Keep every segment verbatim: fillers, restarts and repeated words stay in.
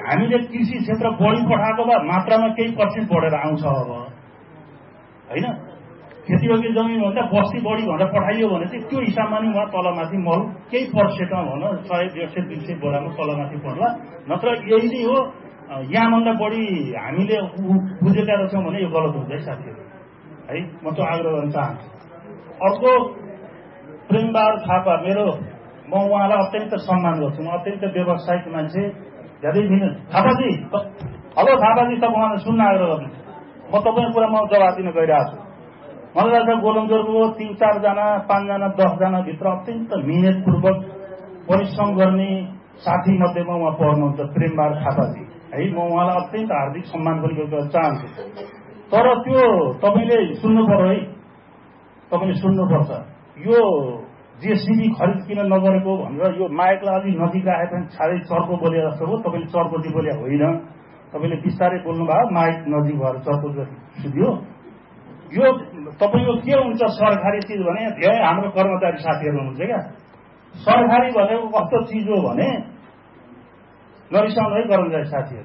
हामीले कृषि क्षेत्र बढी पठाएको भए मात्रामा केही पर्सेन्ट बढेर आउँछ अब होइन। खेतीयोग्य जमिनभन्दा बस्ती बढी भनेर पठाइयो भने चाहिँ त्यो हिसाबमा नि उहाँ तलमाथि मल केही पर्सेन्टमा भन सय डेढ सय दुई सय बोरामा तलमाथि पर्ला। नत्र यही नै हो यहाँभन्दा बढी हामीले बुझेका रहेछौँ भने यो गलत हुन्छ है साथीहरू है। म त आग्रह गर्न चाहन्छु। अर्को प्रेमबहादुर थापा, मेरो म उहाँलाई अत्यन्त सम्मान गर्छु। म अत्यन्त व्यावसायिक मान्छे धेरै दिन। थापाजी हेलो थापाजी, तपाईँ उहाँलाई सुन्न आग्रह गर्नु। म तपाईँको कुरामा जवाब दिन गइरहेको छु। मलाई लाग्छ गोलमजोरको तीन चारजना पाँचजना दसजना भित्र अत्यन्त मिहिनेतपूर्वक परिश्रम गर्ने साथी मध्येमा उहाँ पर्नुहुन्छ प्रेमबहादुर थापाजी है। म उहाँलाई अत्यन्त हार्दिक सम्मान पनि गर्न चाहन्छु। तर त्यो तपाईँले सुन्नु पर्यो है, तपाईँले सुन्नुपर्छ। यो जेसिबी खरिद किन नगरेको भनेर यो माइकलाई अलिक नजिक राखे पनि साह्रै चर्को बोले जस्तो हो। तपाईँले चर्कोजी बोले होइन, तपाईँले बिस्तारै बोल्नु भयो, माइक नजिक भएर चर्को सुन्यो। यो तपाईँको के हुन्छ सरकारी चिज भने धेरै हाम्रो कर्मचारी साथीहरू हुनुहुन्छ क्या। सरकारी भनेको कस्तो चिज हो भने नरिसाउनु है कर्मचारी साथीहरू,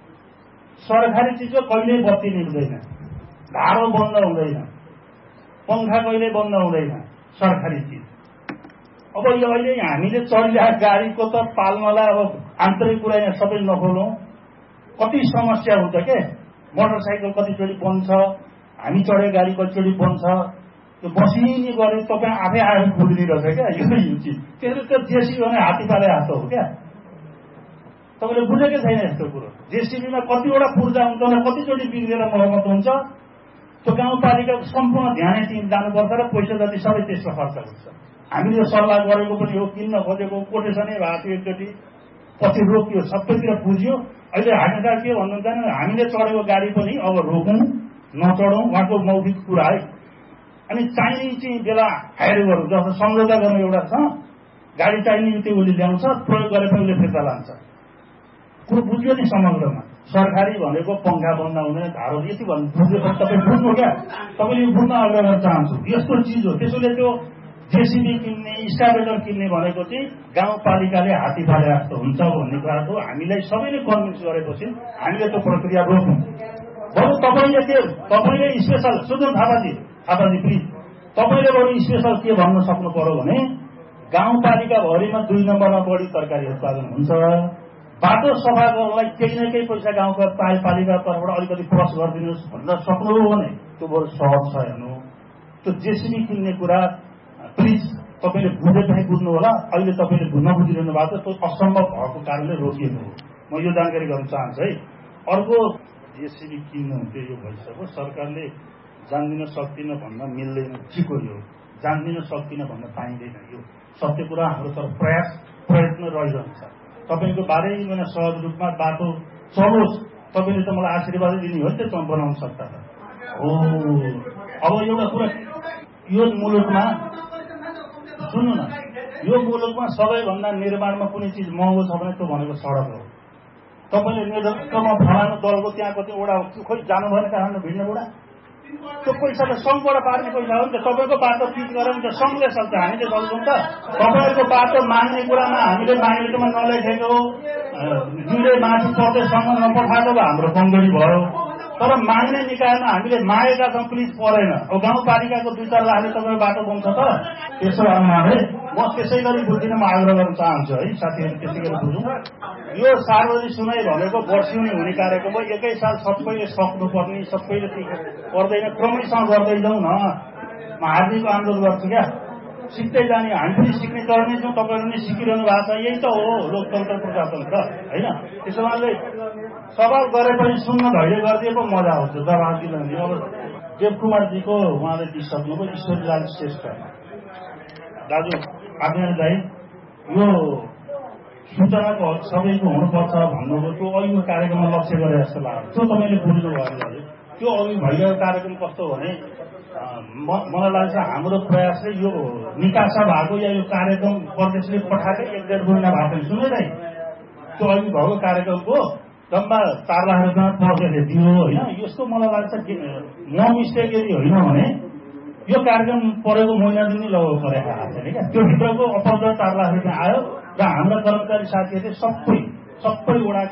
सरकारी चिज हो कहिल्यै बत्ती निक्दैन, धारो बन्द हुँदैन, पङ्खा कहिल्यै बन्द हुँदैन सरकारी चिज। अब यो अहिले हामीले चलिरहेको गाडीको त पाल्नलाई अब आन्तरिक कुरा यहाँ सबै नखोलौँ, कति समस्या हुन्छ के। मोटरसाइकल कतिचोटि बन्छ, हामी चढेको गाडी कतिचोटि बन्छ, त्यो बसिनी गरे तपाईँ आफै आफै फुलिदिरहेछ क्या यो चिज। त्यसले त जेसिबी भने हात्ती पाले हात हो क्या। तपाईँले बुझेकै छैन यस्तो कुरो। जेसिबीमा कतिवटा पूर्जा हुन्छ र कतिचोटि बिग्रेर मर्मत हुन्छ। त्यो गाउँपालिकाको सम्पूर्ण ध्यान जानुपर्छ र पैसा जति सबै त्यसमा खर्च हुन्छ। हामीले सल्लाह गरेको पनि हो, किन्न खोजेको कोटेसनै भएको थियो एकचोटि, पछि रोकियो, सबैतिर पुज्यो। अहिले हामीलाई के भन्नुहुन्छ भने हामीले चढेको गाडी पनि अब रोकौँ नचढौँ, उहाँको मौलिक कुरा है। अनि चाहिने चाहिँ बेला हायर गरौँ, जस्तो सम्झौता गर्नु एउटा छ, गाडी चाहिने त्यो उसले ल्याउँछ, प्रयोग गरेपछि उसले फिर्ता लान्छ। कुरो बुझ्यो नि समग्रमा। सरकारी भनेको पङ्खा बन्द हुँदैन, धारो यति भन्नु बुझेपछि तपाईँ बुझ्नु क्या। तपाईँले यो बुझ्न आग्रह गर्न चाहन्छु, यस्तो चिज हो। त्यसैले त्यो जेसिबी किन्ने स्टाबेटर किन्ने भनेको चाहिँ गाउँपालिकाले हात्ती पाले जस्तो हुन्छ भन्ने कुराको हामीलाई सबैले कन्भिन्स गरेपछि हामीले त्यो प्रक्रिया रोक्यौँ। बरु तपाईँले के तपाईँले स्पेसल सुन्नु थापाजी थापाजी प्लिज, तपाईँले बरु स्पेसल के भन्न सक्नु पर्यो भने गाउँपालिकाभरिमा दुई नम्बरमा बढी तरकारी उत्पादन हुन्छ, बाटो सफा गर्नलाई केही न केही पैसा गाउँका पालिका तर्फबाट अलिकति प्लस गरिदिनुहोस् भनेर सक्नुभयो भने त्यो बरु सहज छ हेर्नु। त्यो जेसिबी किन्ने कुरा प्लिज तपाईँले बुझे पनि बुझ्नु होला। अहिले तपाईँले नबुझिरहनु भएको छ, त्यो असम्भव भएको कारणले रोकिएको हो। म यो जानकारी गर्न चाहन्छु है। अर्को जेसिबी किन्नु हुन्थ्यो, यो भइसक्यो। सरकारले जान्दिन सक्दिन भन्न मिल्दैन, ठिक हो। यो जान्दिन सक्दिन भन्न पाइँदैन, यो सत्य कुरा। हाम्रो तर प्रयास प्रयत्न रहिरहन्छ। तपाईँको बाह्रै महिना सहज रूपमा बाटो चलोस्, तपाईँले त मलाई आशीर्वादै दिने हो नि त बनाउन सक्दा त हो। अब एउटा कुरा, यो मुलुकमा सुन्नु न, यो मुलुकमा सबैभन्दा निर्माणमा कुनै चिज महँगो छ भने त्यो भनेको सडक हो। तपाईँले नेतृत्वमा फलानु दलको त्यहाँ कति वडा खोइ जानु भएन काठमाडौँ भिड्ने वडा, त्यो पैसा त सङ्घबाट पार्ने पैसा हो नि त। तपाईँको बाटो पिच गरेर त सङ्घले सक्छ, हामीले सक्छौँ त। तपाईँहरूको बाटो माग्ने कुरामा हामीले माग्नेकोमा नलेखेको जुनले माथि प्रदेशसँग नपठाएको भए हाम्रो कमजोरी भयो। तर माग्ने निकायमा हामीले मागेका छौँ, प्लिज परेन। अब गाउँपालिकाको दुई चार लाखले तपाईँको बाटो बन्छ त त्यसो अनुमानले म त्यसै गरी बुझ्दिन। म आग्रह गर्न चाहन्छु है साथीहरू, त्यसै गरी बुझौँ। यो सार्वजनिक सुनाइ भनेको वर्षिउने हुने कार्यक्रम हो। एकै साल सबैले सक्नुपर्ने, सबैले पर्दैन, क्रमैसँग गर्दै जाउँ न। म हार्दिक अनुरोध गर्छु क्या, सिक्दै जाने। हामी पनि सिक्ने गर्ने छौँ, तपाईँहरू पनि सिकिरहनु भएको छ। यही त हो लोकतन्त्र प्रजातन्त्र होइन। त्यसो कारणले सवाल गरे पनि सुन्न धैर्य गरिदिएको मजा आउँछ, जवाब दिन। अब देवकुमारजीको उहाँले दिइसक्नुभयो, ईश्वरलाल श्रेष्ठ दाजु आज्ञा दाई, यो सूचनाको हक सबैको हुनुपर्छ भन्नुभयो। त्यो अघिको कार्यक्रममा लक्ष्य गरे जस्तो लाग्यो, त्यो तपाईँले बुझ्नु भयो दाजु। त्यो अघि भइरहेको कार्यक्रम कस्तो भने मलाई लाग्छ हाम्रो प्रयासले यो निकासा भएको या यो कार्यक्रम प्रदेशले पठाएको एक डेढ महिना भएको सुनेर त्यो अघि भएको कार्यक्रमको जम्मा चार लाख रुपियाँ प्रदेशले दियो होइन। यस्तो मलाई लाग्छ म मिस्टेक यदि होइन भने यो कार्यक्रम परेको महिना दिन नै लगभग परेका छैन क्या। त्यो भित्रको अपरद चार लाख रुपियाँ आयो र हाम्रा कर्मचारी साथीहरूले सबै सबै वडा